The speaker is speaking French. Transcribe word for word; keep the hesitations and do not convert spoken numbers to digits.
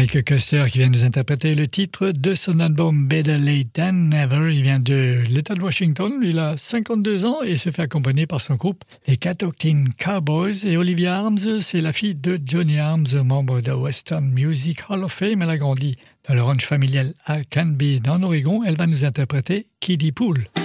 Mike Custer qui vient nous interpréter le titre de son album Better Late Than Never. Il vient de l'État de Washington, il a cinquante-deux ans et se fait accompagner par son groupe, les Catoctin Cowboys. Et Olivia Arms, c'est la fille de Johnny Arms, membre de Western Music Hall of Fame. Elle a grandi dans le ranch familial à Canby, dans l'Oregon. Elle va nous interpréter Kiddie Pool.